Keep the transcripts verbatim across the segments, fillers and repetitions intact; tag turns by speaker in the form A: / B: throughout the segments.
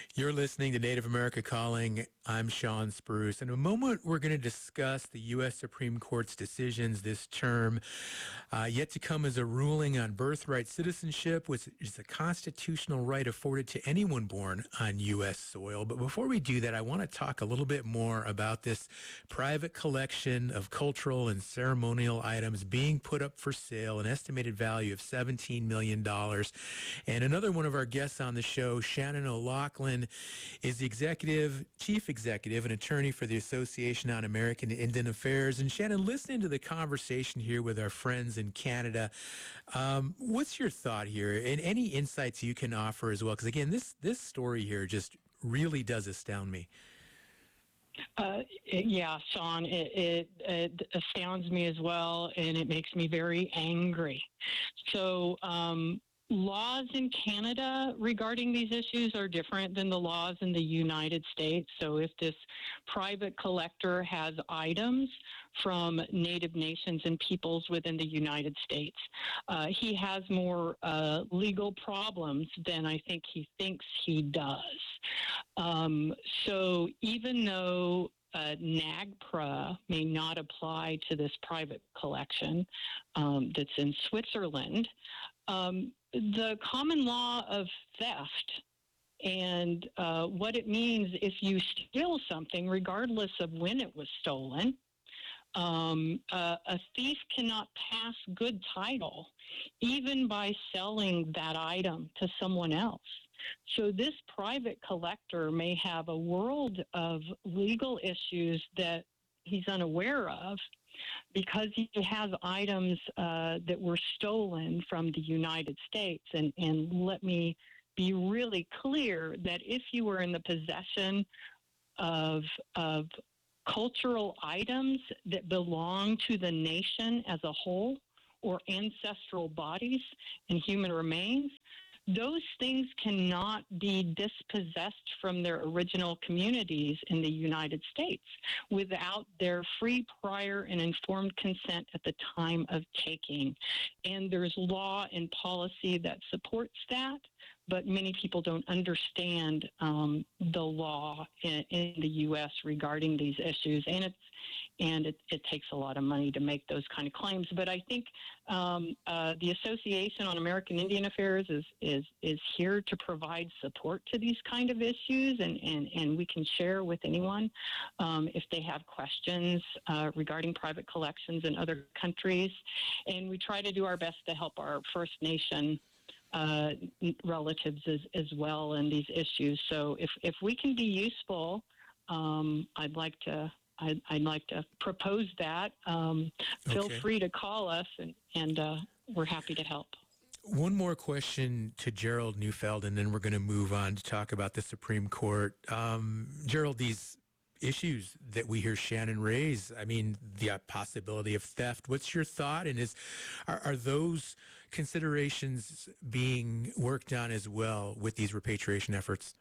A: You're listening to Native America Calling. I'm Sean Spruce. In a moment, we're going to discuss the U S. Supreme Court's decisions this term. Uh, yet to come is a ruling on birthright citizenship, which is a constitutional right afforded to anyone born on U S soil. But before we do that, I want to talk a little bit more about this private collection of cultural and ceremonial items being put up for sale, an estimated value of seventeen million dollars. And another one of our guests on the show, Shannon O'Loughlin, is the executive, chief executive and attorney for the Association on American Indian Affairs. And Shannon, listening to the conversation here with our friends in Canada, um, what's your thought here? And any insights you can offer as well? Because again, this this story here just really does astound me.
B: Uh, it, yeah, Sean, it, it, it astounds me as well, and it makes me very angry. So, um, laws in Canada regarding these issues are different than the laws in the United States. So if this private collector has items from Native nations and peoples within the United States, uh, he has more uh, legal problems than I think he thinks he does. Um, so even though uh, NAGPRA may not apply to this private collection um, that's in Switzerland, um, the common law of theft and uh, what it means if you steal something, regardless of when it was stolen, um, uh, a thief cannot pass good title, even by selling that item to someone else. So this private collector may have a world of legal issues that he's unaware of, because he has items uh, that were stolen from the United States. And, and let me be really clear that if you were in the possession of, of cultural items that belong to the nation as a whole, or ancestral bodies and human remains, those things cannot be dispossessed from their original communities in the United States without their free, prior, and informed consent at the time of taking. And there's law and policy that supports that, but many people don't understand um, the law in, in the U S regarding these issues, and it's and it, it takes a lot of money to make those kind of claims. But I think um, uh, the Association on American Indian Affairs is is is here to provide support to these kind of issues, and and, and we can share with anyone um, if they have questions uh, regarding private collections in other countries, and we try to do our best to help our First Nation uh, relatives as, as well in these issues. So if, if we can be useful, um, I'd like to I'd, I'd like to propose that. Um, feel
A: Okay.
B: free to call us, and, and uh, we're happy to help.
A: One more question to Gerald Neufeld, and then we're going to move on to talk about the Supreme Court. Um, Gerald, these issues that we hear Shannon raise, I mean, the possibility of theft, what's your thought? And is are, are those considerations being worked on as well with these repatriation efforts?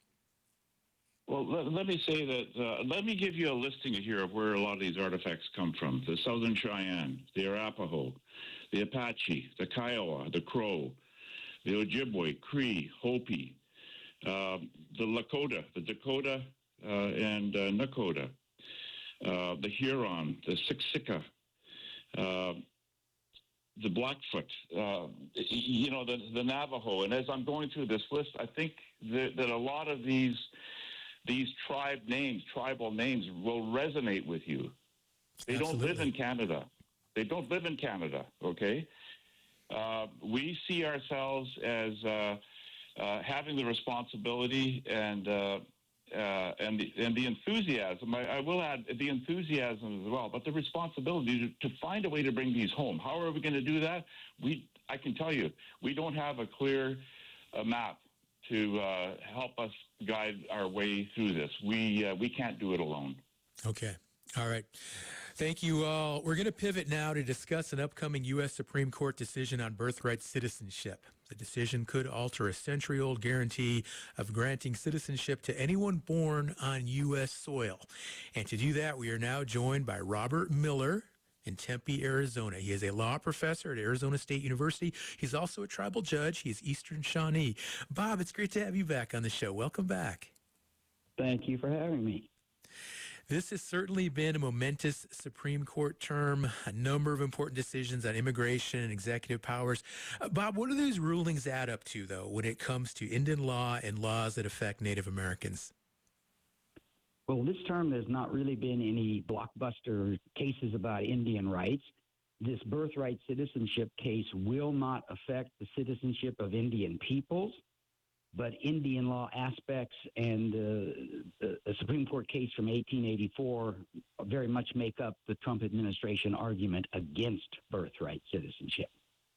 C: Well, let, let me say that, uh, let me give you a listing here of where a lot of these artifacts come from. The Southern Cheyenne, the Arapaho, the Apache, the Kiowa, the Crow, the Ojibwe, Cree, Hopi, uh, the Lakota, the Dakota, uh, and uh, Nakota, uh, the Huron, the Siksika, uh, the Blackfoot, uh, you know, the, the Navajo. And as I'm going through this list, I think that, that a lot of these these tribe names, tribal names, will resonate with you. They
A: Absolutely.
C: don't live in Canada. They don't live in Canada, okay? Uh, we see ourselves as uh, uh, having the responsibility and uh, uh, and, the, and the enthusiasm. I, I will add the enthusiasm as well, but the responsibility to, to find a way to bring these home. How are we going to do that? We, I can tell you, we don't have a clear uh, map to uh, help us guide our way through this. We uh, we can't do it alone.
A: Okay. All right. Thank you all. We're going to pivot now to discuss an upcoming U S. Supreme Court decision on birthright citizenship. The decision could alter a century-old guarantee of granting citizenship to anyone born on U S soil. And to do that, we are now joined by Robert Miller, in Tempe, Arizona. He is a law professor at Arizona State University. He's also a tribal judge. He's Eastern Shawnee. Bob, it's great to have you back on the show. Welcome back.
D: Thank you for having me.
A: This has certainly been a momentous Supreme Court term, a number of important decisions on immigration and executive powers. Uh, Bob, what do these rulings add up to, though, when it comes to Indian law and laws that affect Native Americans?
D: Well, this term, there's not really been any blockbuster cases about Indian rights. This birthright citizenship case will not affect the citizenship of Indian peoples, but Indian law aspects and uh, the, the Supreme Court case from eighteen eighty-four very much make up the Trump administration argument against birthright citizenship.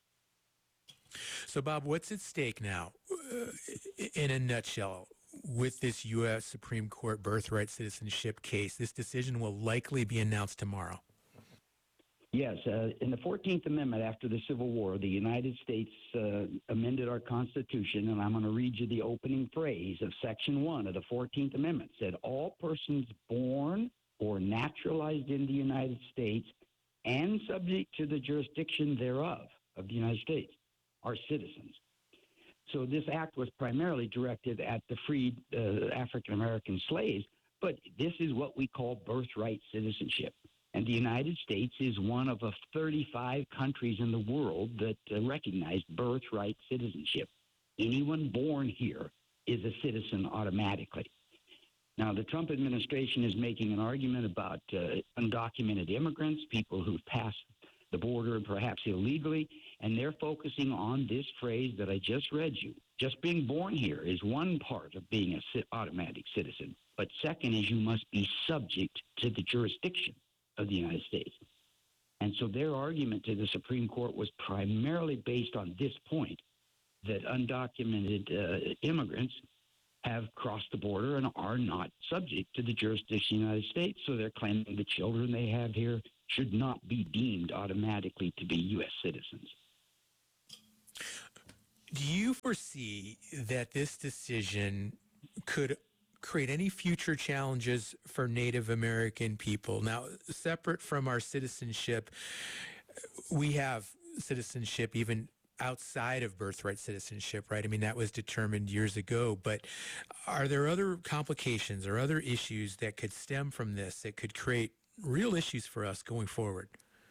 A: So, Bob, what's at stake now, uh, in a nutshell, with this U S Supreme Court birthright citizenship case? This decision will likely be announced tomorrow.
D: Yes, uh, in the fourteenth Amendment after the Civil War, the United States uh, amended our Constitution, and I'm going to read you the opening phrase of Section one of the fourteenth Amendment. It said, all persons born or naturalized in the United States and subject to the jurisdiction thereof of the United States are citizens. So this act was primarily directed at the freed uh, African-American slaves, but this is what we call birthright citizenship. And the United States is one of the thirty-five countries in the world that uh, recognize birthright citizenship. Anyone born here is a citizen automatically. Now, the Trump administration is making an argument about uh, undocumented immigrants, people who've passed the border perhaps illegally, and they're focusing on this phrase that I just read you. Just being born here is one part of being an automatic citizen, but second is you must be subject to the jurisdiction of the United States. And so their argument to the Supreme Court was primarily based on this point, that undocumented uh, immigrants have crossed the border and are not subject to the jurisdiction of the United States. So they're claiming the children they have here should not be deemed automatically to be U S citizens.
A: Do you foresee that this decision could create any future challenges for Native American people? Now, separate from our citizenship, we have citizenship even outside of birthright citizenship, right? I mean, that was determined years ago, but are there other complications or other issues that could stem from this that could create real issues for us going forward?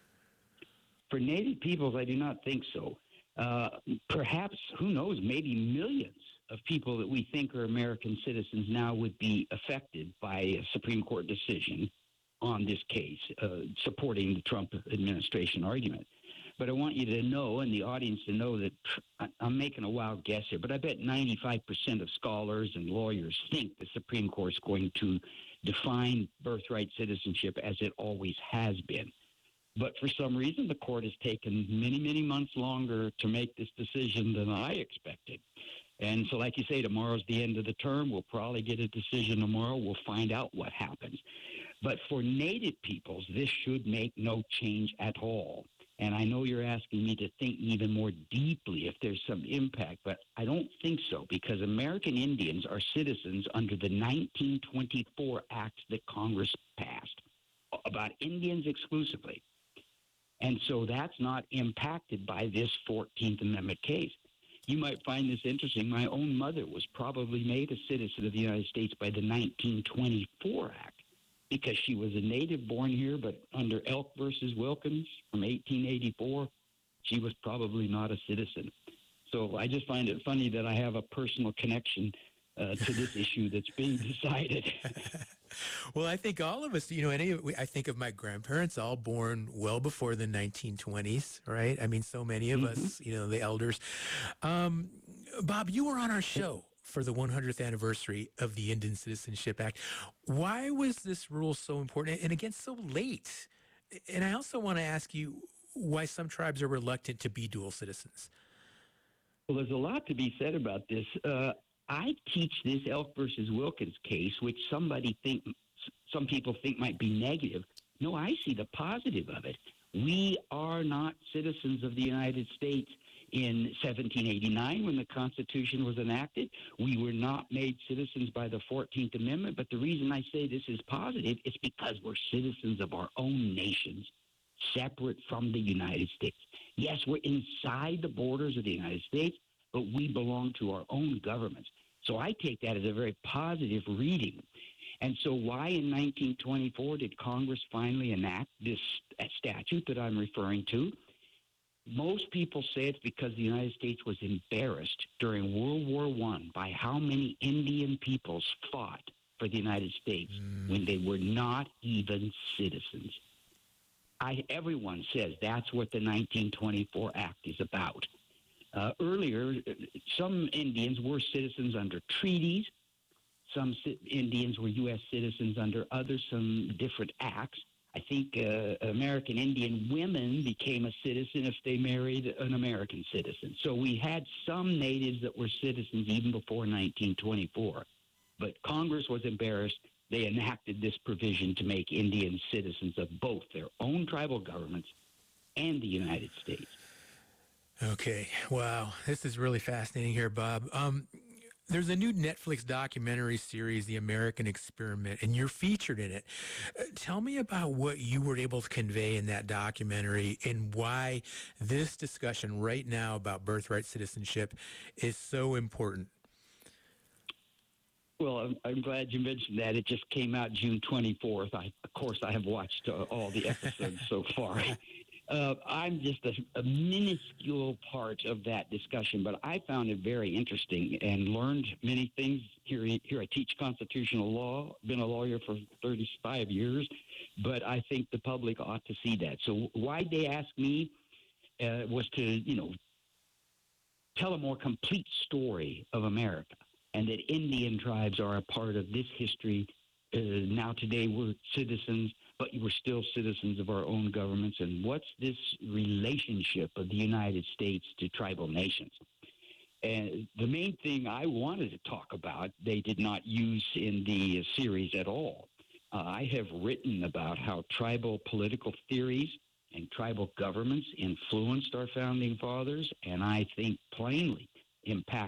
D: For Native peoples, I do not think so. Uh, perhaps, who knows, maybe millions of people that we think are American citizens now would be affected by a Supreme Court decision on this case, uh, supporting the Trump administration argument. But I want you to know, and the audience to know, that I'm making a wild guess here, but I bet ninety-five percent of scholars and lawyers think the Supreme Court is going to define birthright citizenship as it always has been. But for some reason, the court has taken many, many months longer to make this decision than I expected. And so, like you say, tomorrow's the end of the term. We'll probably get a decision tomorrow. We'll find out what happens. But for Native peoples, this should make no change at all. And I know you're asking me to think even more deeply if there's some impact, but I don't think so, because American Indians are citizens under the nineteen twenty-four Act that Congress passed about Indians exclusively. And so that's not impacted by this fourteenth Amendment case. You might find this interesting. My own mother was probably made a citizen of the United States by the nineteen twenty-four Act because she was a native born here, but under Elk versus Wilkins from eighteen eighty-four, she was probably not a citizen. So I just find it funny that I have a personal connection uh, to this issue that's being decided.
A: Well, I think all of us, you know, any, I think of my grandparents, all born well before the nineteen twenties, right? I mean, so many of
D: Mm-hmm.
A: us, you know, the elders. Um, Bob, you were on our show for the one hundredth anniversary of the Indian Citizenship Act. Why was this rule so important and again so late? And I also want to ask you why some tribes are reluctant to be dual citizens.
D: Well, there's a lot to be said about this. Uh, I teach this Elk versus Wilkins case, which somebody think, some people think might be negative. No, I see the positive of it. We are not citizens of the United States in seventeen eighty-nine when the Constitution was enacted. We were not made citizens by the fourteenth Amendment, but the reason I say this is positive is because we're citizens of our own nations. separate from the United States. Yes, we're inside the borders of the United States, but we belong to our own governments. So I take that as a very positive reading. And so why in nineteen twenty-four did Congress finally enact this statute that I'm referring to? Most people say it's because the United States was embarrassed during World War One by how many Indian peoples fought for the United States mm. when they were not even citizens. I, everyone says that's what the nineteen twenty-four Act is about. Uh, earlier, some Indians were citizens under treaties. Some Indians were U S citizens under other, some different acts. I think uh, American Indian women became a citizen if they married an American citizen. So we had some natives that were citizens even before nineteen twenty-four. But Congress was embarrassed. They enacted this provision to make Indians citizens of both their own tribal governments and the United States.
A: Okay. Wow. This is really fascinating here, Bob. Um, there's a new Netflix documentary series, The American Experiment, and you're featured in it. Uh, tell me about what you were able to convey in that documentary and why this discussion right now about birthright citizenship is so important.
D: Well, I'm, I'm glad you mentioned that. It just came out June twenty-fourth. I, of course, I have watched uh, all the episodes so far. Uh, I'm just a, a minuscule part of that discussion, but I found it very interesting and learned many things. Here, here I teach constitutional law, been a lawyer for thirty-five years, but I think the public ought to see that. So why they asked me uh, was to, you know, tell a more complete story of America, and that Indian tribes are a part of this history. Uh, now today we're citizens, but we're still citizens of our own governments. And what's this relationship of the United States to tribal nations? And the main thing I wanted to talk about, they did not use in the series at all. Uh, I have written about how tribal political theories and tribal governments influenced our founding fathers, and I think plainly impact